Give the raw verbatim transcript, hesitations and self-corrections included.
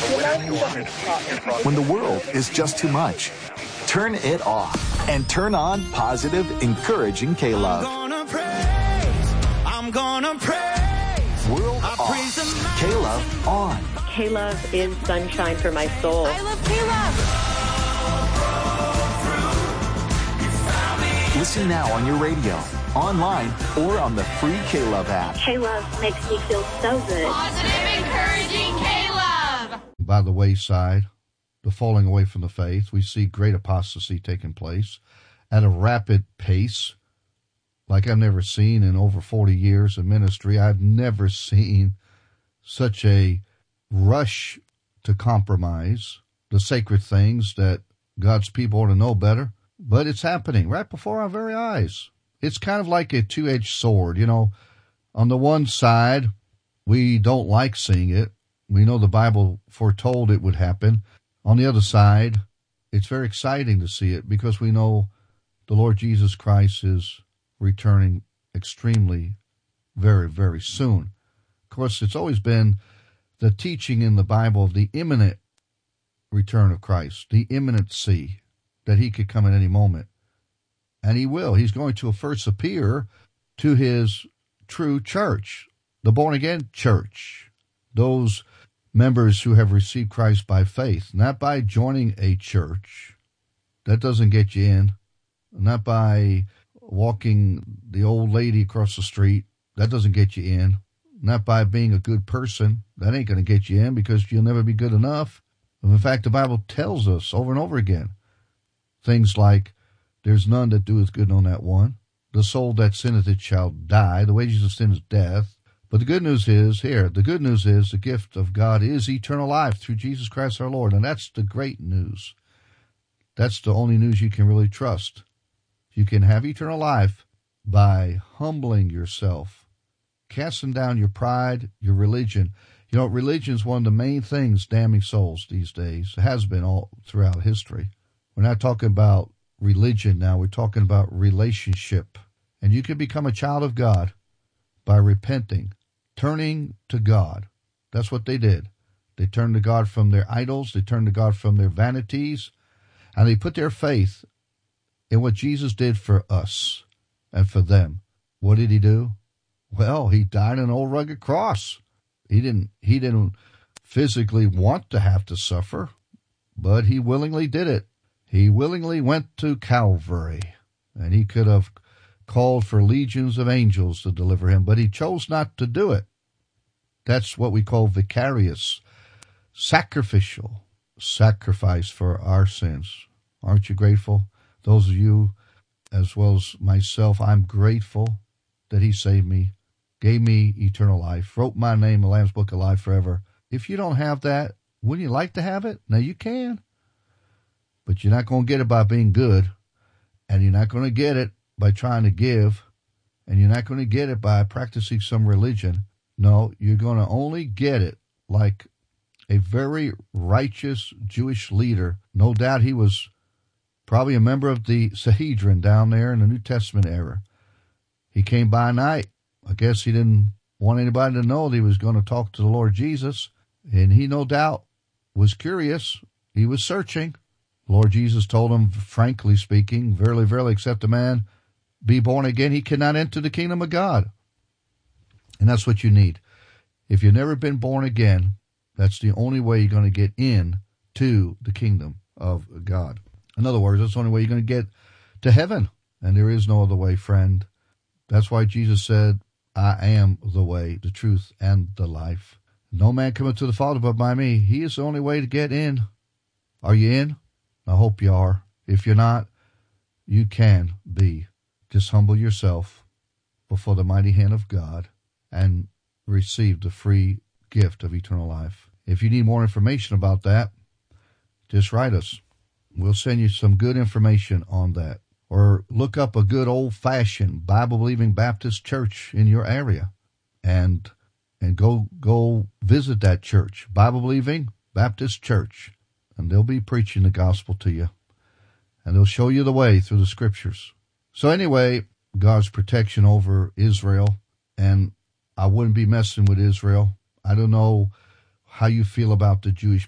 When the world is just too much, turn it off and turn on positive, encouraging K-Love. I'm gonna praise, I'm gonna praise. World off, K-Love on. K-Love is sunshine for my soul. I love K-Love. Listen now on your radio, online, or on the free K-Love app. K-Love makes me feel so good. Positive, encouraging K-Love. By the wayside, the falling away from the faith, we see great apostasy taking place at a rapid pace like I've never seen in over forty years of ministry. I've never seen such a rush to compromise the sacred things that God's people ought to know better. But it's happening right before our very eyes. It's kind of like a two-edged sword. You know, on the one side, we don't like seeing it. We know the Bible foretold it would happen. On the other side, it's very exciting to see it because we know the Lord Jesus Christ is returning extremely, very, very soon. Of course, it's always been the teaching in the Bible of the imminent return of Christ, the imminency that he could come at any moment. And he will. He's going to first appear to his true church, the born-again church, those members who have received Christ by faith, not by joining a church. That doesn't get you in. Not by walking the old lady across the street. That doesn't get you in. Not by being a good person. That ain't going to get you in because you'll never be good enough. In fact, the Bible tells us over and over again things like, there's none that doeth good on that one. The soul that sinneth it shall die. The wages of sin is death. But the good news is, here, the good news is the gift of God is eternal life through Jesus Christ our Lord. And that's the great news. That's the only news you can really trust. You can have eternal life by humbling yourself, casting down your pride, your religion. You know, religion is one of the main things damning souls these days. It has been all throughout history. We're not talking about religion now. We're talking about relationship. And you can become a child of God by repenting, turning to God. That's what they did. They turned to God from their idols. They turned to God from their vanities. And they put their faith in what Jesus did for us and for them. What did he do? Well, he died on an old rugged cross. He didn't, he didn't physically want to have to suffer, but he willingly did it. He willingly went to Calvary, and he could have called for legions of angels to deliver him, but he chose not to do it. That's what we call vicarious, sacrificial sacrifice for our sins. Aren't you grateful? Those of you, as well as myself, I'm grateful that he saved me, gave me eternal life, wrote my name in the Lamb's Book of Life forever. If you don't have that, wouldn't you like to have it? Now you can. But you're not going to get it by being good, and you're not going to get it by trying to give, and you're not going to get it by practicing some religion. No, you're going to only get it like a very righteous Jewish leader. No doubt he was probably a member of the Sanhedrin down there in the New Testament era. He came by night. I guess he didn't want anybody to know that he was going to talk to the Lord Jesus, and he no doubt was curious. He was searching. Lord Jesus told him, frankly speaking, verily, verily, except a man be born again, he cannot enter the kingdom of God. And that's what you need. If you've never been born again, that's the only way you're going to get in to the kingdom of God. In other words, that's the only way you're going to get to heaven. And there is no other way, friend. That's why Jesus said, I am the way, the truth, and the life. No man cometh to the Father but by me. He is the only way to get in. Are you in? I hope you are. If you're not, you can be. Just humble yourself before the mighty hand of God and receive the free gift of eternal life. If you need more information about that, just write us. We'll send you some good information on that. Or look up a good old-fashioned Bible-believing Baptist church in your area and and go go visit that church, Bible-believing Baptist church. And they'll be preaching the gospel to you. And they'll show you the way through the scriptures. So anyway, God's protection over Israel. And I wouldn't be messing with Israel. I don't know how you feel about the Jewish